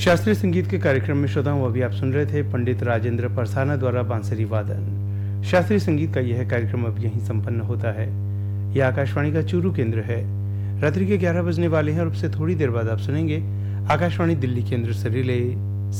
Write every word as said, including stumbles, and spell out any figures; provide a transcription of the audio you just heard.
शास्त्रीय संगीत के कार्यक्रम में श्रोताओं अभी आप सुन रहे थे पंडित राजेंद्र परसाना द्वारा बांसुरी वादन। शास्त्रीय संगीत का यह कार्यक्रम अब यहीं संपन्न होता है। यह आकाशवाणी का चूरू केंद्र है। रात्रि के ग्यारह बजने वाले हैं और अब से थोड़ी देर बाद आप सुनेंगे आकाशवाणी दिल्ली केंद्र से रिले